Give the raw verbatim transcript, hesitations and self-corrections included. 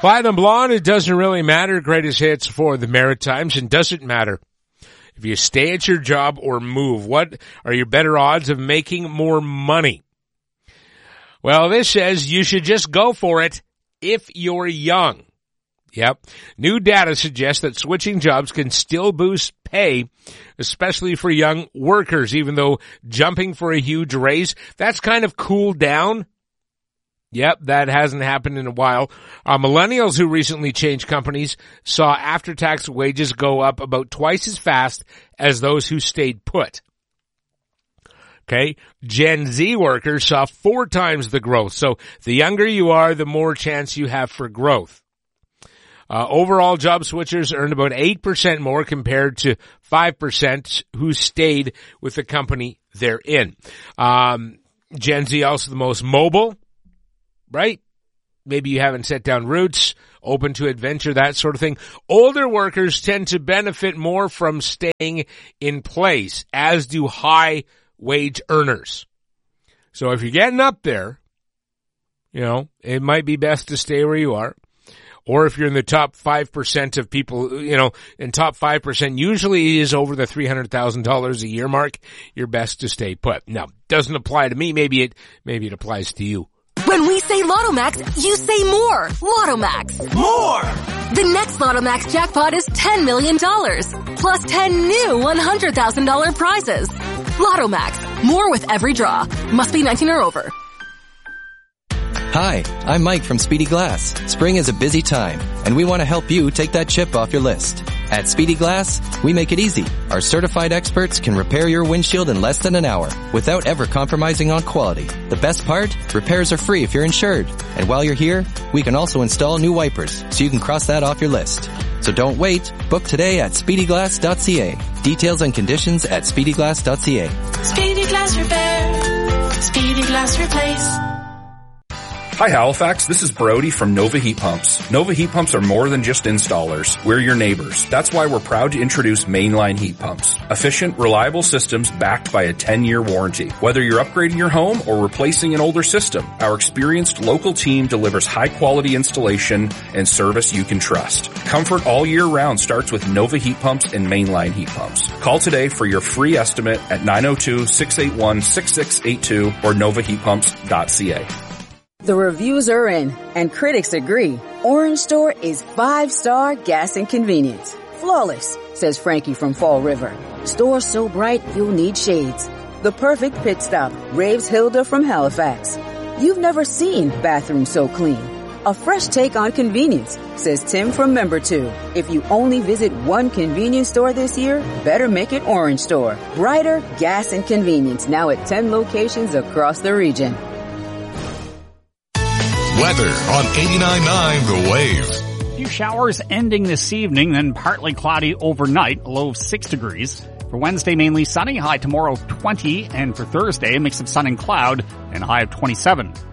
Platinum Blonde, it doesn't really matter. Greatest hits for the Maritimes, and doesn't matter if you stay at your job or move. What are your better odds of making more money? Well, this says you should just go for it if you're young. Yep. New data suggests that switching jobs can still boost pay, especially for young workers, even though jumping for a huge raise, that's kind of cooled down. Yep, that hasn't happened in a while. Uh, millennials who recently changed companies saw after-tax wages go up about twice as fast as those who stayed put. Okay, Gen Z workers saw four times the growth. So the younger you are, the more chance you have for growth. Uh, overall, job switchers earned about eight percent more compared to five percent who stayed with the company they're in. Um, Gen Z also the most mobile, right? Maybe you haven't set down roots, open to adventure, that sort of thing. Older workers tend to benefit more from staying in place, as do high wage earners. So if you're getting up there, you know, it might be best to stay where you are. Or if you're in the top five percent of people, you know, in top five percent usually is over the three hundred thousand dollars a year mark, you're best to stay put. Now, doesn't apply to me. Maybe it, maybe it applies to you. When we say Lotto Max, you say more. Lotto Max. More! The next Lotto Max jackpot is ten million dollars. Plus ten new one hundred thousand dollars prizes. Lotto Max. More with every draw. Must be nineteen or over. Hi, I'm Mike from Speedy Glass. Spring is a busy time, and we want to help you take that chip off your list. At Speedy Glass, we make it easy. Our certified experts can repair your windshield in less than an hour without ever compromising on quality. The best part? Repairs are free if you're insured. And while you're here, we can also install new wipers so you can cross that off your list. So don't wait. Book today at speedy glass dot c a. Details and conditions at speedy glass dot c a. Speedy Glass Repair. Speedy Glass Replace. Hi Halifax, this is Brody from Nova Heat Pumps. Nova Heat Pumps are more than just installers. We're your neighbors. That's why we're proud to introduce Mainline Heat Pumps. Efficient, reliable systems backed by a ten-year warranty. Whether you're upgrading your home or replacing an older system, our experienced local team delivers high-quality installation and service you can trust. Comfort all year round starts with Nova Heat Pumps and Mainline Heat Pumps. Call today for your free estimate at nine oh two, six eight one, six six eight two or nova heat pumps dot c a. The reviews are in, and critics agree. Orange Store is five-star gas and convenience. Flawless, says Frankie from Fall River. Store so bright you'll need shades. The perfect pit stop, raves Hilda from Halifax. You've never seen bathrooms so clean. A fresh take on convenience, says Tim from Member two. If you only visit one convenience store this year, better make it Orange Store. Brighter gas and convenience now at ten locations across the region. Weather on eighty-nine point nine The Wave. A few showers ending this evening, then partly cloudy overnight, a low of six degrees. For Wednesday, mainly sunny, high tomorrow twenty, and for Thursday, a mix of sun and cloud, and a high of twenty-seven.